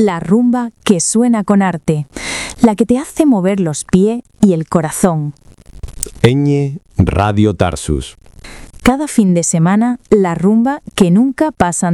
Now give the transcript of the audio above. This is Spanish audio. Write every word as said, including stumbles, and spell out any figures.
La rumba que suena con arte, la que te hace mover los pies y el corazón. Ñ Radio Tarsus. Cada fin de semana, la rumba que nunca pasa